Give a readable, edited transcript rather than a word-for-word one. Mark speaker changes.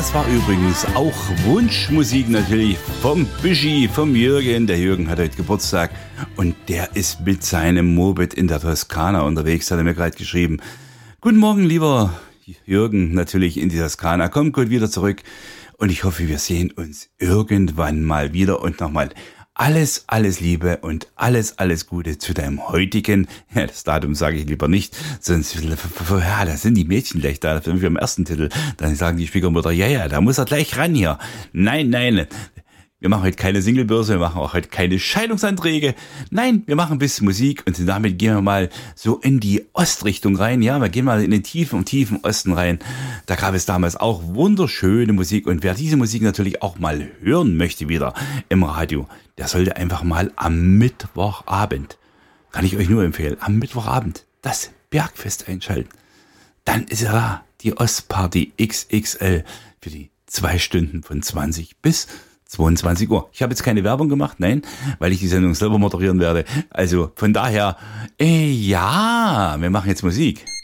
Speaker 1: Das war übrigens auch Wunschmusik natürlich vom Büschi, vom Jürgen. Der Jürgen hat heute Geburtstag und der ist mit seinem Moped in der Toskana unterwegs, hat er mir gerade geschrieben. Guten Morgen, lieber Jürgen, natürlich in die Toskana. Komm gut wieder zurück und ich hoffe, wir sehen uns irgendwann mal wieder und nochmal alles Liebe und alles Gute zu deinem heutigen, ja, das Datum sage ich lieber nicht, sonst, ja, da sind die Mädchen gleich da, für am ersten Titel, dann sagen die Schwiegermutter, ja, da muss er gleich ran hier. Nein, wir machen heute keine Singlebörse, wir machen auch heute keine Scheidungsanträge. Nein, wir machen ein bisschen Musik und damit gehen wir mal so in die Ostrichtung rein. Ja, wir gehen mal in den tiefen Osten rein. Da gab es damals auch wunderschöne Musik und wer diese Musik natürlich auch mal hören möchte wieder im Radio, der sollte einfach mal am Mittwochabend, kann ich euch nur empfehlen, am Mittwochabend das Bergfest einschalten. Dann ist ja da die Ostparty XXL für die 2 Stunden von 20 bis 22 Uhr. Ich habe jetzt keine Werbung gemacht, nein, weil ich die Sendung selber moderieren werde. Also von daher, ja, wir machen jetzt Musik.